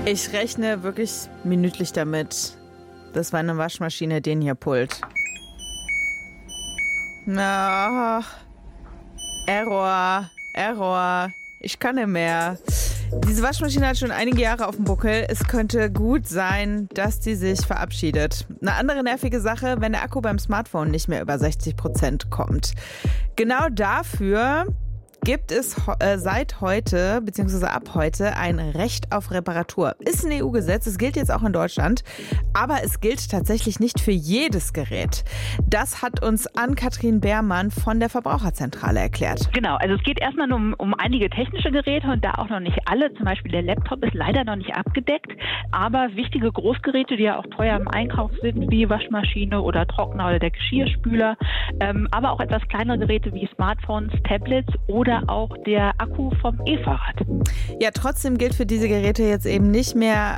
Ich rechne wirklich minütlich damit, dass meine Waschmaschine den hier pullt. Na, Error. Ich kann nicht mehr. Diese Waschmaschine hat schon einige Jahre auf dem Buckel. Es könnte gut sein, dass die sich verabschiedet. Eine andere nervige Sache, wenn der Akku beim Smartphone nicht mehr über 60% kommt. Genau dafür gibt es seit heute, beziehungsweise ab heute, ein Recht auf Reparatur. Ist ein EU-Gesetz, es gilt jetzt auch in Deutschland, aber es gilt tatsächlich nicht für jedes Gerät. Das hat uns Ann-Kathrin Beermann von der Verbraucherzentrale erklärt. Genau, also es geht erstmal nur um einige technische Geräte und da auch noch nicht alle. Zum Beispiel der Laptop ist leider noch nicht abgedeckt, aber wichtige Großgeräte, die ja auch teuer im Einkauf sind, wie Waschmaschine oder Trockner oder der Geschirrspüler, aber auch etwas kleinere Geräte wie Smartphones, Tablets oder auch der Akku vom E-Fahrrad. Ja, trotzdem gilt für diese Geräte jetzt eben nicht mehr,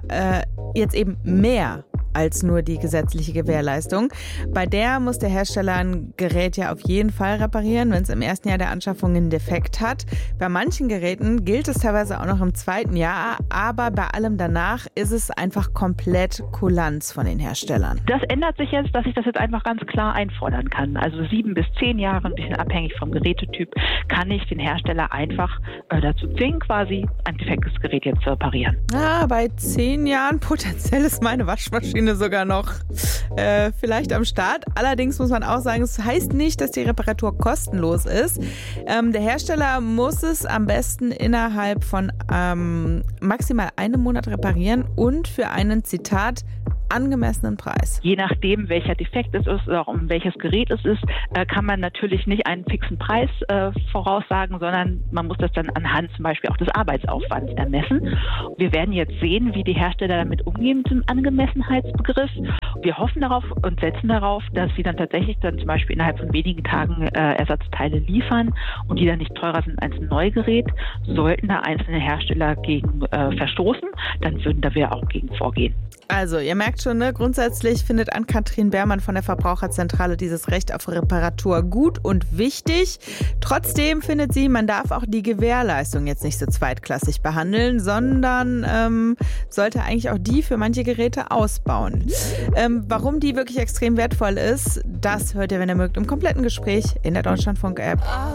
mehr als nur die gesetzliche Gewährleistung. Bei der muss der Hersteller ein Gerät ja auf jeden Fall reparieren, wenn es im ersten Jahr der Anschaffung einen Defekt hat. Bei manchen Geräten gilt es teilweise auch noch im zweiten Jahr, aber bei allem danach ist es einfach komplett Kulanz von den Herstellern. Das ändert sich jetzt, dass ich das jetzt einfach ganz klar einfordern kann. Also 7 bis 10 Jahre, ein bisschen abhängig vom Gerätetyp, kann ich den Hersteller einfach dazu zwingen, quasi ein defektes Gerät jetzt zu reparieren. Bei 10 Jahren potenziell ist meine Waschmaschine sogar noch vielleicht am Start. Allerdings muss man auch sagen, es heißt nicht, dass die Reparatur kostenlos ist. Der Hersteller muss es am besten innerhalb von maximal einem Monat reparieren und für einen, Zitat, angemessenen Preis. Je nachdem, welcher Defekt es ist oder um welches Gerät es ist, kann man natürlich nicht einen fixen Preis voraussagen, sondern man muss das dann anhand zum Beispiel auch des Arbeitsaufwands ermessen. Wir werden jetzt sehen, wie die Hersteller damit umgehen mit dem Angemessenheitsbegriff. Wir hoffen darauf und setzen darauf, dass sie dann tatsächlich dann zum Beispiel innerhalb von wenigen Tagen Ersatzteile liefern und die dann nicht teurer sind als ein Neugerät. Sollten da einzelne Hersteller gegen verstoßen, dann würden wir auch gegen vorgehen. Also, ihr merkt schon, ne? Grundsätzlich findet Ann-Kathrin Beermann von der Verbraucherzentrale dieses Recht auf Reparatur gut und wichtig. Trotzdem findet sie, man darf auch die Gewährleistung jetzt nicht so zweitklassig behandeln, sondern sollte eigentlich auch die für manche Geräte ausbauen. Warum die wirklich extrem wertvoll ist, das hört ihr, wenn ihr mögt, im kompletten Gespräch in der Deutschlandfunk-App.